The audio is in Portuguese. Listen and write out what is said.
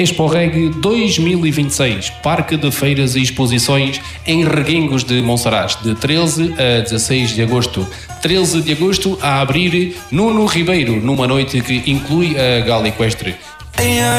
ExpoReg 2026, Parque de Feiras e Exposições em Reguengos de Monsaraz, de 13 a 16 de agosto. 13 de agosto a abrir Nuno Ribeiro, numa noite que inclui a gala equestre.